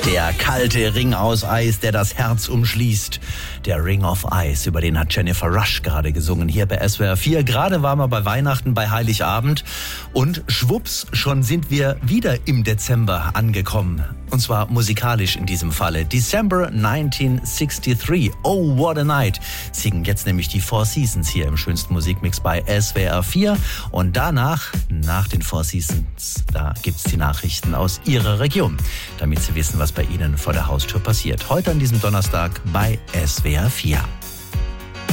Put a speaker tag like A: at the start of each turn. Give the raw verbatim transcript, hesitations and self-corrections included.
A: Der kalte Ring aus Eis, der das Herz umschließt. Der Ring of Ice, über den hat Jennifer Rush gerade gesungen, hier bei S W R vier. Gerade waren wir bei Weihnachten, bei Heiligabend. Und schwupps, schon sind wir wieder im Dezember angekommen. Und zwar musikalisch in diesem Falle. December neunzehnhundertdreiundsechzig. Oh, what a night. Singen jetzt nämlich die Four Seasons hier im schönsten Musikmix bei S W R vier. Und danach, nach den Four Seasons, da gibt's die Nachrichten aus Ihrer Region, damit Sie wissen, was bei Ihnen vor der Haustür passiert. Heute an diesem Donnerstag bei S W R vier.